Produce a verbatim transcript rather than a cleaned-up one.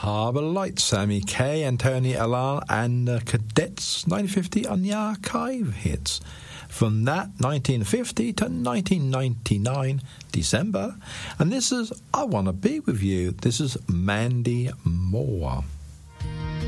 Harbour Lights, Sammy Kaye and Tony Allen and the Cadets, nineteen fifty on the Archive hits. From that, nineteen fifty to nineteen ninety-nine, December. And this is I Wanna Be With You. This is Mandy Moore.